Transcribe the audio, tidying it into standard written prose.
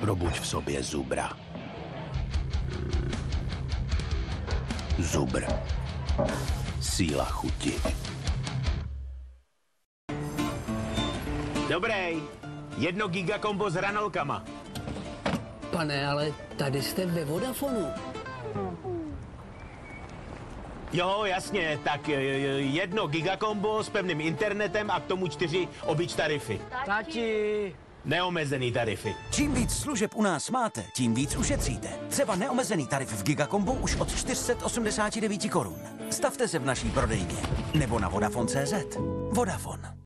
Probuď v sobě zubra. Zubr. Síla chuti. Dobrý. 1 gigakombo s hranolkama. Pane, ale tady jste ve Vodafonu. Jo, jasně, tak 1 gigakombo s pevným internetem a k tomu 4 obyč tarify. Tati! Neomezený tarify. Čím víc služeb u nás máte, tím víc ušetříte. Třeba neomezený tarif v Gigakombu už od 489 korun. Stavte se v naší prodejně nebo na Vodafone.cz. Vodafone.